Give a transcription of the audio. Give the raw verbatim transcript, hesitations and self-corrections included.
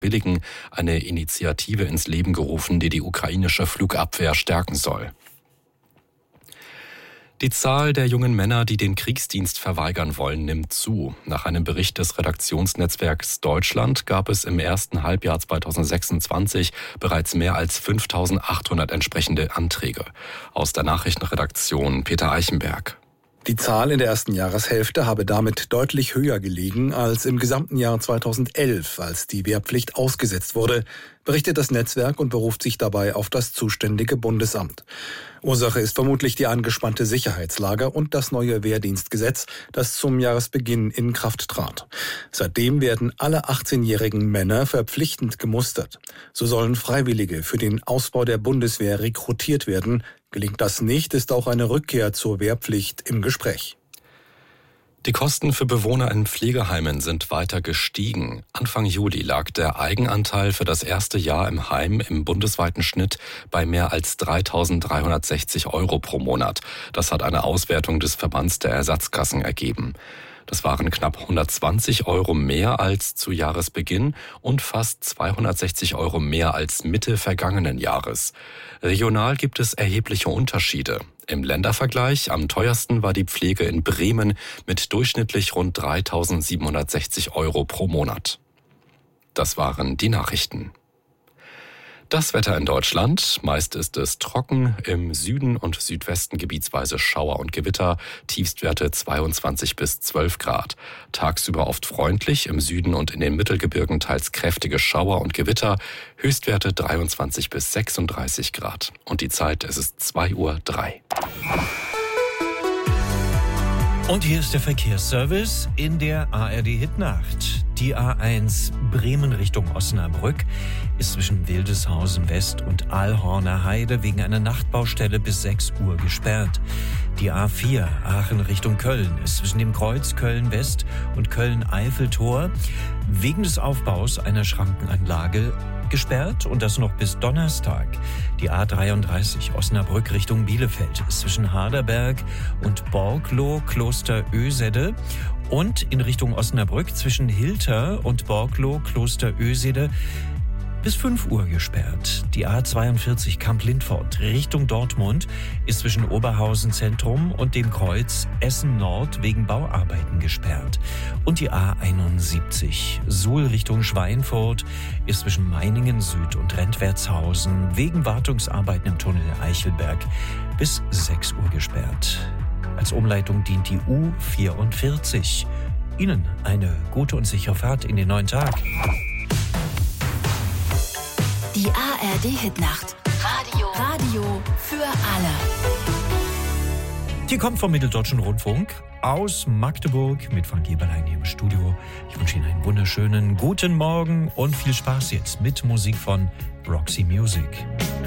Willigen eine Initiative ins Leben gerufen, die die ukrainische Flugabwehr stärken soll. Die Zahl der jungen Männer, die den Kriegsdienst verweigern wollen, nimmt zu. Nach einem Bericht des Redaktionsnetzwerks Deutschland gab es im ersten Halbjahr zweitausendsechsundzwanzig bereits mehr als fünftausendachthundert entsprechende Anträge. Aus der Nachrichtenredaktion Peter Eichenberg. Die Zahl in der ersten Jahreshälfte habe damit deutlich höher gelegen als im gesamten Jahr zweitausendelf, als die Wehrpflicht ausgesetzt wurde, berichtet das Netzwerk und beruft sich dabei auf das zuständige Bundesamt. Ursache ist vermutlich die angespannte Sicherheitslage und das neue Wehrdienstgesetz, das zum Jahresbeginn in Kraft trat. Seitdem werden alle achtzehnjährigen Männer verpflichtend gemustert. So sollen Freiwillige für den Ausbau der Bundeswehr rekrutiert werden. Gelingt das nicht, ist auch eine Rückkehr zur Wehrpflicht im Gespräch. Die Kosten für Bewohner in Pflegeheimen sind weiter gestiegen. Anfang Juli lag der Eigenanteil für das erste Jahr im Heim im bundesweiten Schnitt bei mehr als dreitausenddreihundertsechzig Euro pro Monat. Das hat eine Auswertung des Verbands der Ersatzkassen ergeben. Das waren knapp hundertzwanzig Euro mehr als zu Jahresbeginn und fast zweihundertsechzig Euro mehr als Mitte vergangenen Jahres. Regional gibt es erhebliche Unterschiede. Im Ländervergleich am teuersten war die Pflege in Bremen mit durchschnittlich rund dreitausendsiebenhundertsechzig Euro pro Monat. Das waren die Nachrichten. Das Wetter in Deutschland. Meist ist es trocken, im Süden und Südwesten gebietsweise Schauer und Gewitter, Tiefstwerte zweiundzwanzig bis zwölf Grad. Tagsüber oft freundlich, im Süden und in den Mittelgebirgen teils kräftige Schauer und Gewitter, Höchstwerte dreiundzwanzig bis sechsunddreißig Grad. Und die Zeit, es ist zwei Uhr drei. Und hier ist der Verkehrsservice in der A R D-Hitnacht. Die A eins Bremen Richtung Osnabrück ist zwischen Wildeshausen West und Aalhorner Heide wegen einer Nachtbaustelle bis sechs Uhr gesperrt. Die A vier Aachen Richtung Köln ist zwischen dem Kreuz Köln West und Köln-Eiffeltor wegen des Aufbaus einer Schrankenanlage gesperrt und das noch bis Donnerstag. Die A dreiunddreißig Osnabrück Richtung Bielefeld ist zwischen Harderberg und Borgloh Kloster Ösede und in Richtung Osnabrück zwischen Hilter und Borgloh Kloster Ösede bis fünf Uhr gesperrt. Die A zweiundvierzig Kamp-Lindfort Richtung Dortmund ist zwischen Oberhausen Zentrum und dem Kreuz Essen Nord wegen Bauarbeiten gesperrt. Und die A einundsiebzig Suhl Richtung Schweinfurt ist zwischen Meiningen Süd und Rentwertshausen wegen Wartungsarbeiten im Tunnel Eichelberg bis sechs Uhr gesperrt. Als Umleitung dient die U vierundvierzig. Ihnen eine gute und sichere Fahrt in den neuen Tag. Die A R D-Hitnacht. Radio. Radio für alle. Die kommt vom Mitteldeutschen Rundfunk aus Magdeburg mit Frank Eberlein hier im Studio. Ich wünsche Ihnen einen wunderschönen guten Morgen und viel Spaß jetzt mit Musik von Roxy Music.